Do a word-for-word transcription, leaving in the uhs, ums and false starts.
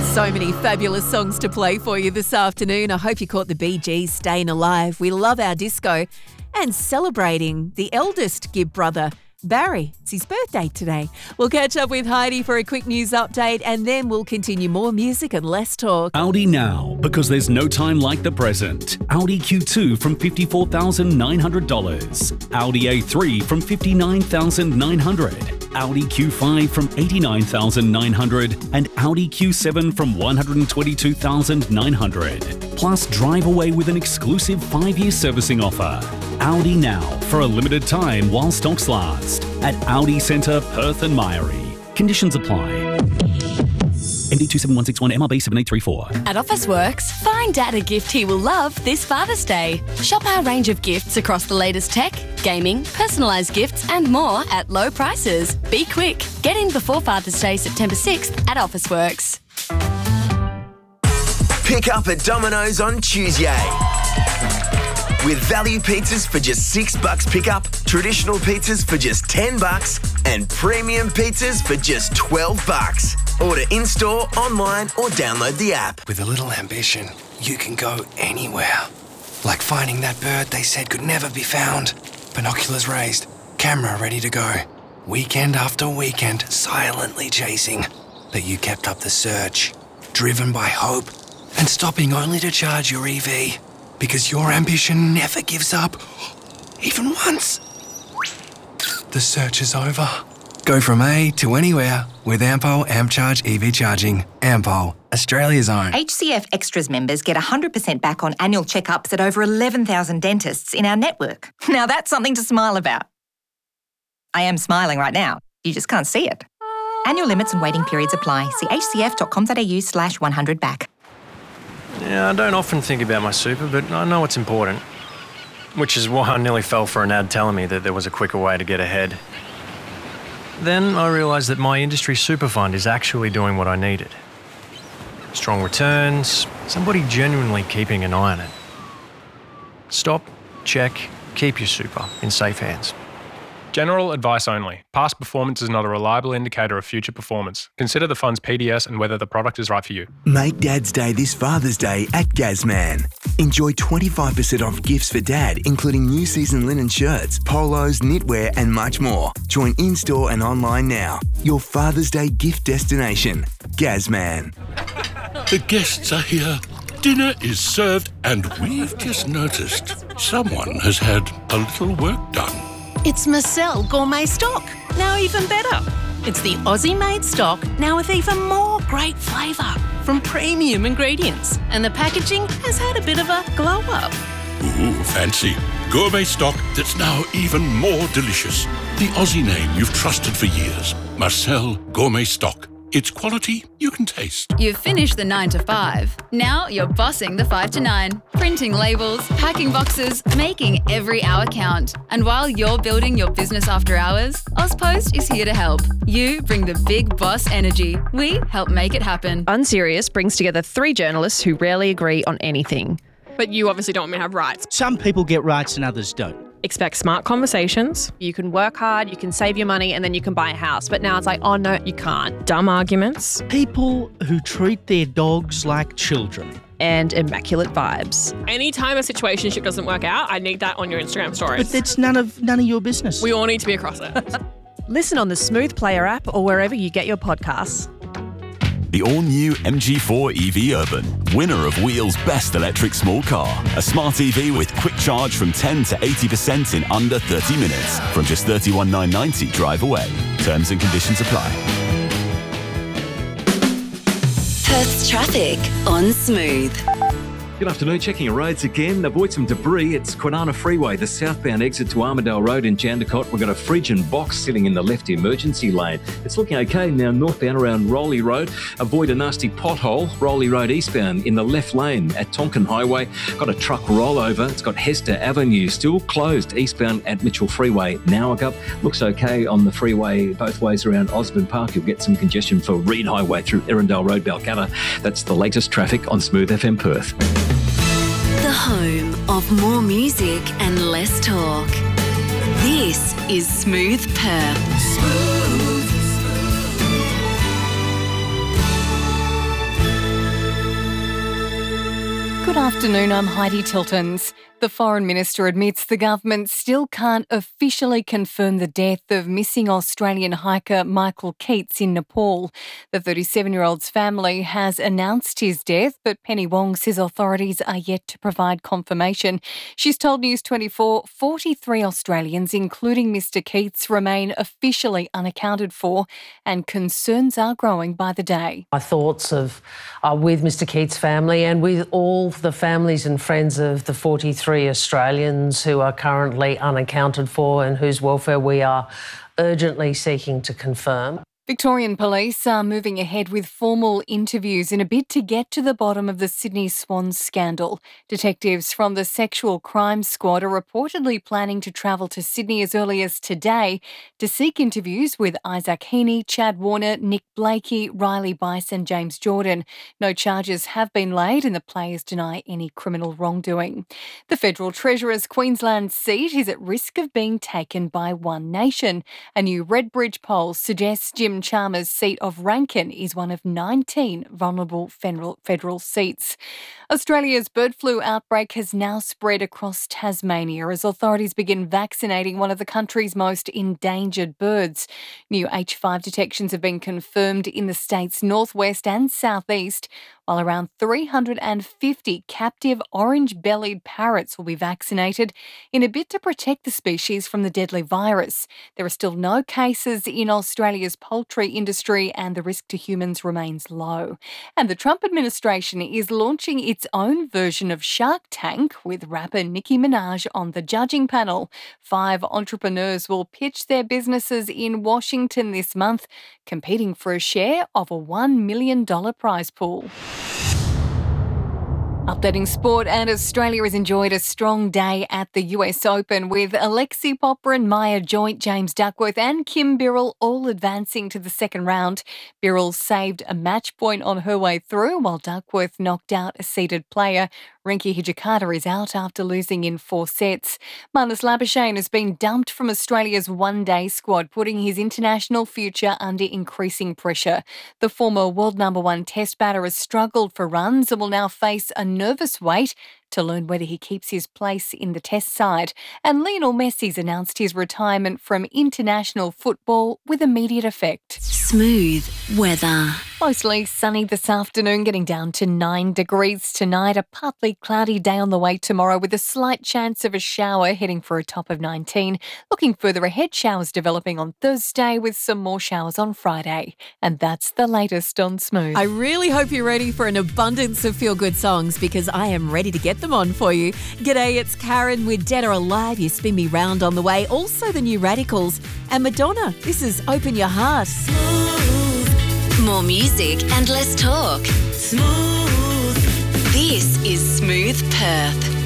So many fabulous songs to play for you this afternoon. I hope you caught the Bee Gees' Staying Alive. We love our disco and celebrating the eldest Gibb brother, Barry. It's his birthday today. We'll catch up with Heidi for a quick news update and then we'll continue more music and less talk. Audi now, because there's no time like the present. Audi Q two from fifty-four thousand nine hundred dollars. Audi A three from fifty-nine thousand nine hundred dollars. Audi Q five from eighty-nine thousand nine hundred dollars and Audi Q seven from one hundred twenty-two thousand nine hundred dollars. Plus, drive away with an exclusive five-year servicing offer. Audi now, for a limited time while stocks last. At Audi Centre, Perth and Mairie. Conditions apply. M D two seven one six one M R B seven eight three four. At Officeworks, find Dad a gift he will love this Father's Day. Shop our range of gifts across the latest tech, gaming, personalised gifts and more at low prices. Be quick. Get in before Father's Day, September sixth at Officeworks. Pick up at Domino's on Tuesday. With value pizzas for just six bucks pickup, traditional pizzas for just ten bucks, and premium pizzas for just twelve bucks. Order in-store, online, or download the app. With a little ambition, you can go anywhere. Like finding that bird they said could never be found. Binoculars raised, camera ready to go. Weekend after weekend, silently chasing. But you kept up the search, driven by hope, and stopping only to charge your E V. Because your ambition never gives up, even once. The search is over. Go from A to anywhere with Ampol AmpCharge E V charging. Ampol, Australia's own. H C F Extras members get one hundred percent back on annual checkups at over eleven thousand dentists in our network. Now that's something to smile about. I am smiling right now. You just can't see it. Annual limits and waiting periods apply. See hcf.com.au slash 100 back. Yeah, I don't often think about my super, but I know it's important. Which is why I nearly fell for an ad telling me that there was a quicker way to get ahead. Then I realised that my industry super fund is actually doing what I needed. Strong returns, somebody genuinely keeping an eye on it. Stop, check, keep your super in safe hands. General advice only. Past performance is not a reliable indicator of future performance. Consider the fund's P D S and whether the product is right for you. Make Dad's Day this Father's Day at Gazman. Enjoy twenty-five percent off gifts for Dad, including new season linen shirts, polos, knitwear and much more. Join in-store and online now. Your Father's Day gift destination. Gazman. The guests are here. Dinner is served and we've just noticed someone has had a little work done. It's Marcel Gourmet Stock, now even better. It's the Aussie-made stock, now with even more great flavour from premium ingredients. And the packaging has had a bit of a glow-up. Ooh, fancy. Gourmet stock that's now even more delicious. The Aussie name you've trusted for years. Marcel Gourmet Stock. It's quality you can taste. You've finished the nine to five. Now you're bossing the five to nine. Printing labels, packing boxes, making every hour count. And while you're building your business after hours, AusPost is here to help. You bring the big boss energy. We help make it happen. Unserious brings together three journalists who rarely agree on anything. But you obviously don't want me to have rights. Some people get rights and others don't. Expect smart conversations. You can work hard, you can save your money, and then you can buy a house. But now it's like, oh no, you can't. Dumb arguments. People who treat their dogs like children. And immaculate vibes. Anytime a situationship doesn't work out, I need that on your Instagram stories. But that's none of none of your business. We all need to be across it. Listen on the Smooth Player app or wherever you get your podcasts. The all-new M G four E V Urban, winner of Wheel's Best Electric Small Car. A smart E V with quick charge from ten to eighty percent in under thirty minutes. From just thirty-one thousand nine hundred ninety drive away. Terms and conditions apply. Perth's traffic on Smooth. Good afternoon. Checking your roads again. Avoid some debris. It's Kwinana Freeway, the southbound exit to Armadale Road in Jandakot. We've got a Phrygian box sitting in the left emergency lane. It's looking okay now northbound around Rowley Road. Avoid a nasty pothole. Rowley Road eastbound in the left lane at Tonkin Highway. Got a truck rollover. It's got Hester Avenue still closed eastbound at Mitchell Freeway. Nowagup looks okay on the freeway both ways around Osborne Park. You'll get some congestion for Reed Highway through Erindale Road, Balgutta. That's the latest traffic on Smooth F M Perth. The home of more music and less talk. This is Smooth Perth. Smooth. Good afternoon, I'm Heidi Tiltons. The Foreign Minister admits the government still can't officially confirm the death of missing Australian hiker Michael Keats in Nepal. The thirty-seven-year-old's family has announced his death, but Penny Wong says authorities are yet to provide confirmation. She's told News twenty-four forty-three Australians, including Mister Keats, remain officially unaccounted for, and concerns are growing by the day. My thoughts of, are with Mister Keats' family and with all the families and friends of the forty-three Australians who are currently unaccounted for and whose welfare we are urgently seeking to confirm. Victorian Police are moving ahead with formal interviews in a bid to get to the bottom of the Sydney Swans scandal. Detectives from the Sexual Crime Squad are reportedly planning to travel to Sydney as early as today to seek interviews with Isaac Heaney, Chad Warner, Nick Blakey, Riley Bice and James Jordan. No charges have been laid and the players deny any criminal wrongdoing. The Federal Treasurer's Queensland seat is at risk of being taken by One Nation. A new Redbridge poll suggests Jim Chalmers' seat of Rankin is one of nineteen vulnerable federal, federal seats. Australia's bird flu outbreak has now spread across Tasmania as authorities begin vaccinating one of the country's most endangered birds. New H five detections have been confirmed in the state's northwest and southeast, while around three hundred fifty captive orange-bellied parrots will be vaccinated in a bid to protect the species from the deadly virus. There are still no cases in Australia's poultry industry and the risk to humans remains low. And the Trump administration is launching its own version of Shark Tank with rapper Nicki Minaj on the judging panel. Five entrepreneurs will pitch their businesses in Washington this month, competing for a share of a one million dollars prize pool. Updating sport, and Australia has enjoyed a strong day at the U S Open with Alexei Popyrin, Maya Joint, James Duckworth and Kim Birrell all advancing to the second round. Birrell saved a match point on her way through while Duckworth knocked out a seeded player. Rinky Hijikata is out after losing in four sets. Marnus Labuschagne has been dumped from Australia's one-day squad, putting his international future under increasing pressure. The former world number one test batter has struggled for runs and will now face a nervous wait to learn whether he keeps his place in the test side. And Lionel Messi's announced his retirement from international football with immediate effect. Smooth weather. Mostly sunny this afternoon, getting down to nine degrees tonight. A partly cloudy day on the way tomorrow with a slight chance of a shower, heading for a top of nineteen. Looking further ahead, showers developing on Thursday with some more showers on Friday. And that's the latest on Smooth. I really hope you're ready for an abundance of feel-good songs because I am ready to get them on for you. G'day, it's Karen with Dead or Alive, You Spin Me Round on the way. Also the new Radicals and Madonna. This is Open Your Heart. More music and less talk. Smooth. This is Smooth Perth.